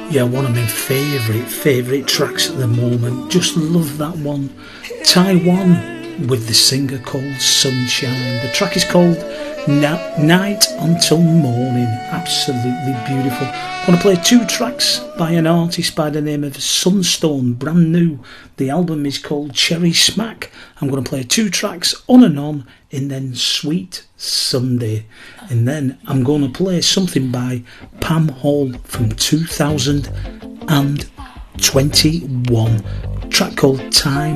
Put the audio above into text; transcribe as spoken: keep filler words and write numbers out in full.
Yeah, one of my favourite, favourite tracks at the moment. Just love that one. Taiwan with the singer called Sunshine. The track is called Na- Night Until Morning. Absolutely beautiful. I want to play two tracks by an artist by the name of Sunstone, brand new. The album is called Cherry Smack. I'm going to play two tracks, On and On, and then Sweet Sunday. And then I'm going to play something by Pam Hall from two thousand twenty-one. A track called Time